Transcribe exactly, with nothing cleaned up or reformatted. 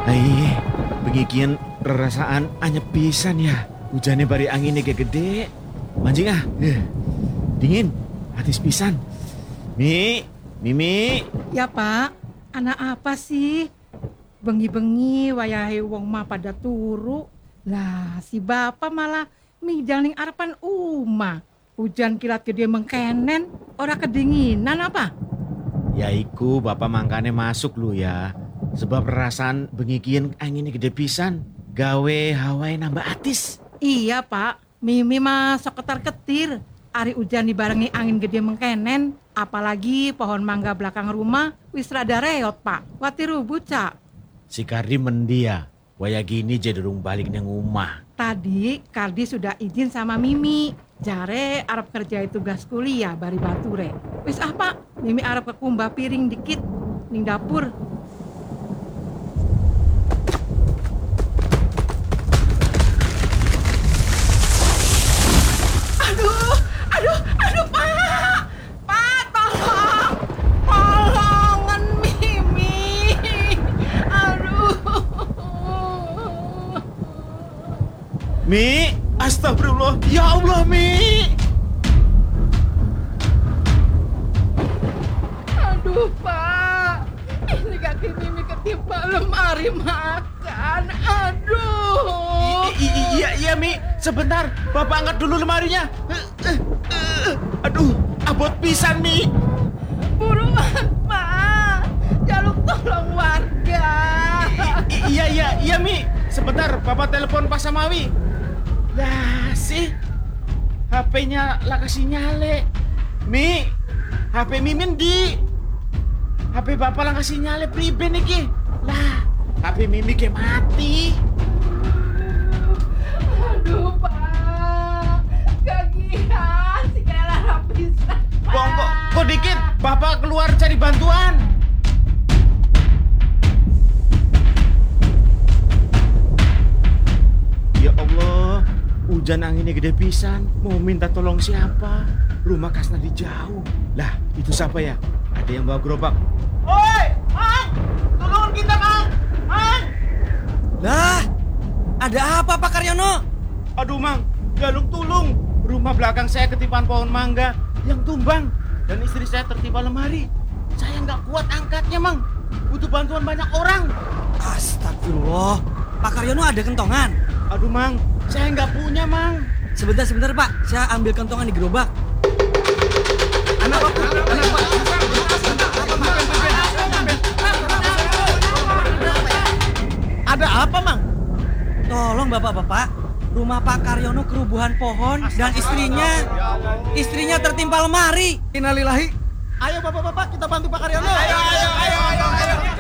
Ai, bengikian perasaan anyep pisan ya. Hujannya bari anginnya kayak gede. Mancing ah, eh, dingin, hatis pisan. Mi, Mimi. Ya Pak, anak apa sih? Bengi-bengi wayahe wong mah pada turu. Lah si bapak malah midang ning arepan umah. Hujan kilat gede mengkenen, ora kedinginan apa? Ya iku bapak mangkane masuk lu ya. Sebab perasaan bengikian anginnya gede pisan. Gawe hawai nambah atis. Iya Pak, Mimi mah sok ketar-ketir. Ari hujan dibarengi angin gede mengkenen. Apalagi pohon mangga belakang rumah wis rada reot Pak. Wati rubuh Cak. Si Kardi mendia. Waya gini jadurung balik nang rumah. Tadi Kardi sudah izin sama Mimi. Jare arep kerja tugas kuliah bari bature. Wis ah Pak, Mimi arep ke kumbah piring dikit ning dapur. Aduh, aduh, aduh Pak. Pak tolong. Tolongan Mimi. Aduh. Mi, astagfirullah. Ya Allah, Mi. Aduh Pak, ini kaki Mimi ketimpa lemari makan. Aduh. I- i- Iya, iya Mi. Sebentar, Bapak angkat dulu lemarinya. Eh, eh, eh. Aduh, abot pisan Mi. Buruan Pak, jaluk tolong warga. I- Iya, iya, iya Mi. Sebentar, Bapak telepon Pak Samawi. Lah sih, H P-nya lah kasih nyale. Mi, H P Mimin di. H P Bapak lah kasih nyale priben iki. Lah, H P Mimi ke mati. Aduh Pak, gagihan si Kela rapisan. Kok, kok, kok dikit, Bapak keluar cari bantuan. Ya Allah, hujan anginnya gede pisan. Mau minta tolong siapa? Rumah Kasnadi jauh. Lah, itu siapa ya? Ada yang bawa gerobak. Oi, Mang! Tolongin kita, Mang! Mang! Lah, ada apa Pak Karyono? Aduh, Mang, galung tulung. Rumah belakang saya ketipan pohon mangga yang tumbang. Dan istri saya tertimpa lemari. Saya nggak kuat angkatnya, Mang. Butuh bantuan banyak orang. Astagfirullah, Pak Karyono ada kentongan? Aduh, Mang, saya nggak punya, Mang. Sebentar, sebentar Pak, saya ambil kentongan di gerobak. Anak apa? Anak apa? Ada apa Mang? Tolong bapak-bapak, rumah Pak Karyono kerubuhan pohon dan istrinya, istrinya tertimpa lemari. Innalillahi. Ayo bapak-bapak kita bantu Pak Karyono. Ayo, ayo, ayo, ayo, ayo.